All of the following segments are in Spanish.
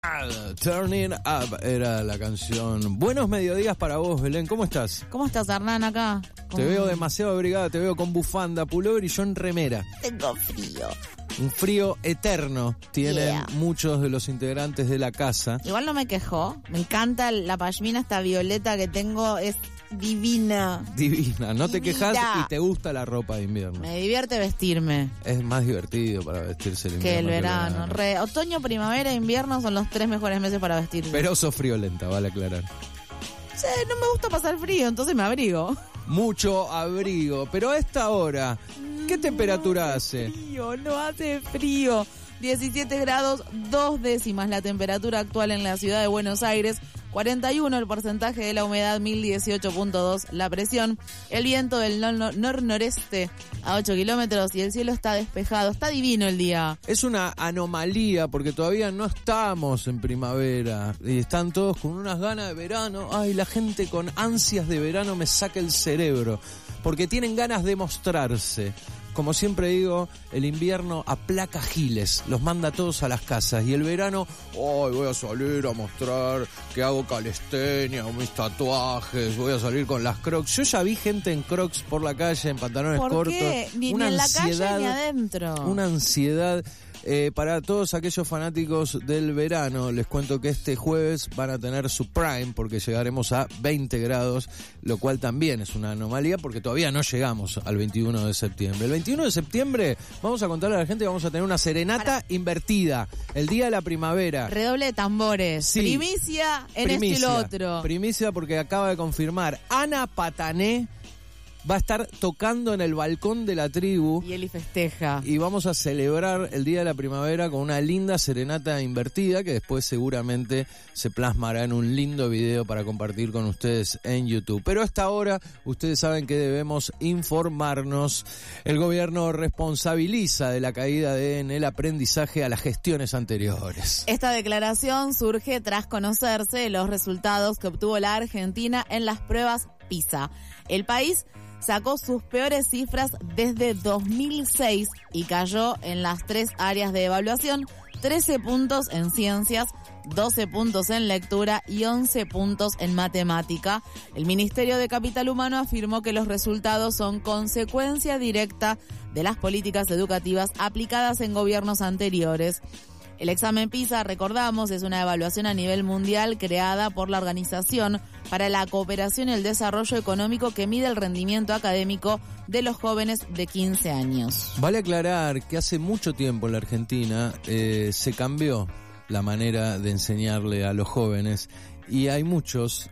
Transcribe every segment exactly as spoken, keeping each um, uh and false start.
Turning Up era la canción. Buenos mediodías para vos, Belén. ¿Cómo estás? ¿Cómo estás, Hernán, acá? ¿Cómo? Te veo demasiado abrigada, te veo con bufanda, pullover y yo en remera. Tengo frío. Un frío eterno tienen Yeah. muchos de los integrantes de la casa. Igual no me quejó. Me encanta la pashmina, esta violeta que tengo, es divina. Divina, no te Divina. quejas y te gusta la ropa de invierno. Me divierte vestirme. Es más divertido para vestirse el invierno Que el verano. Re, otoño, primavera, invierno son los tres mejores meses para vestirse. Pero sos friolenta, vale aclarar. Sí, no me gusta pasar frío, entonces me abrigo. Mucho abrigo, pero a esta hora, ¿qué temperatura no hace? Frío, no hace frío. diecisiete grados, dos décimas la temperatura actual en la ciudad de Buenos Aires. cuarenta y uno el porcentaje de la humedad, mil dieciocho punto dos la presión. El viento del nor-noreste a ocho kilómetros y el cielo está despejado. Está divino el día. Es una anomalía porque todavía no estamos en primavera y están todos con unas ganas de verano. Ay, la gente con ansias de verano me saca el cerebro porque tienen ganas de mostrarse. Como siempre digo, el invierno aplaca giles, los manda a todos a las casas. Y el verano, hoy voy a salir a mostrar que hago calistenia, mis tatuajes, voy a salir con las crocs. Yo ya vi gente en crocs por la calle, en pantalones ¿Por cortos. qué? Ni, una ni en la ansiedad, calle ni adentro. Una ansiedad. Eh, para todos aquellos fanáticos del verano, les cuento que este jueves van a tener su prime porque llegaremos a veinte grados, lo cual también es una anomalía porque todavía no llegamos al veintiuno de septiembre. El veintiuno de septiembre vamos a contarle a la gente que vamos a tener una serenata para... invertida, el día de la primavera. Redoble de tambores. Sí. Primicia en Primicia, esto y lo otro. Primicia porque acaba de confirmar Ana Patané. Va a estar tocando en el balcón de la tribu. Y Eli festeja. Y vamos a celebrar el Día de la Primavera con una linda serenata invertida que después seguramente se plasmará en un lindo video para compartir con ustedes en YouTube. Pero hasta ahora ustedes saben que debemos informarnos. El gobierno responsabiliza de la caída de, en el aprendizaje a las gestiones anteriores. Esta declaración surge tras conocerse los resultados que obtuvo la Argentina en las pruebas PISA. El país sacó sus peores cifras desde dos mil seis y cayó en las tres áreas de evaluación, trece puntos en ciencias, doce puntos en lectura y once puntos en matemática. El Ministerio de Capital Humano afirmó que los resultados son consecuencia directa de las políticas educativas aplicadas en gobiernos anteriores. El examen PISA, recordamos, es una evaluación a nivel mundial creada por la Organización para la Cooperación y el Desarrollo Económico que mide el rendimiento académico de los jóvenes de quince años. Vale aclarar que hace mucho tiempo en la Argentina eh, se cambió la manera de enseñarle a los jóvenes y hay muchos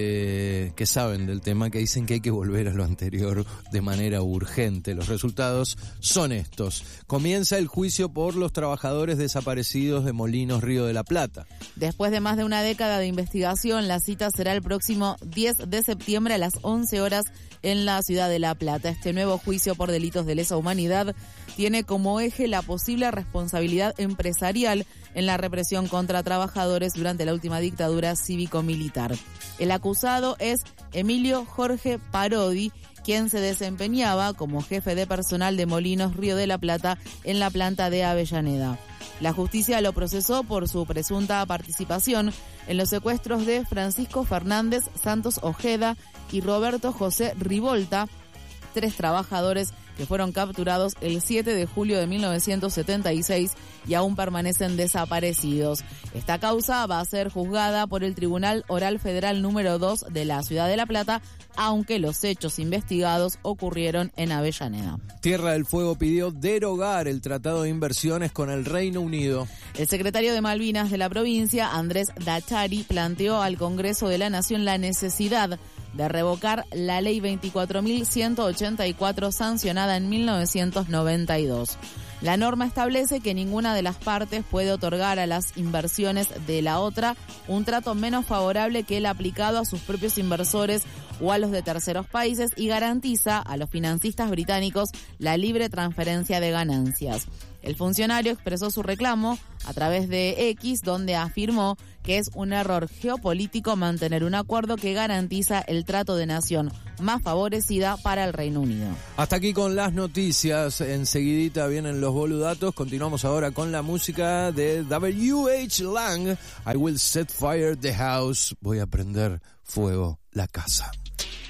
eh, que saben del tema que dicen que hay que volver a lo anterior de manera urgente. Los resultados son estos. Comienza el juicio por los trabajadores desaparecidos de Molinos Río de la Plata. Después de más de una década de investigación, la cita será el próximo diez de septiembre a las once horas en la ciudad de La Plata. Este nuevo juicio por delitos de lesa humanidad tiene como eje la posible responsabilidad empresarial en la represión contra trabajadores durante la última dictadura cívico-militar. El acusado es Emilio Jorge Parodi, quien se desempeñaba como jefe de personal de Molinos Río de la Plata en la planta de Avellaneda. La justicia lo procesó por su presunta participación en los secuestros de Francisco Fernández Santos Ojeda y Roberto José Rivolta, tres trabajadores que fueron capturados el siete de julio de mil novecientos setenta y seis y aún permanecen desaparecidos. Esta causa va a ser juzgada por el Tribunal Oral Federal número dos de la Ciudad de La Plata, aunque los hechos investigados ocurrieron en Avellaneda. Tierra del Fuego pidió derogar el Tratado de Inversiones con el Reino Unido. El secretario de Malvinas de la provincia, Andrés Dachari, planteó al Congreso de la Nación la necesidad de revocar la ley veinticuatro mil ciento ochenta y cuatro sancionada en mil novecientos noventa y dos. La norma establece que ninguna de las partes puede otorgar a las inversiones de la otra un trato menos favorable que el aplicado a sus propios inversores o a los de terceros países y garantiza a los financistas británicos la libre transferencia de ganancias. El funcionario expresó su reclamo a través de X, donde afirmó que es un error geopolítico mantener un acuerdo que garantiza el trato de nación más favorecida para el Reino Unido. Hasta aquí con las noticias, enseguidita vienen los boludatos, continuamos ahora con la música de W H Lang, I Will Set Fire the House, voy a prender fuego la casa.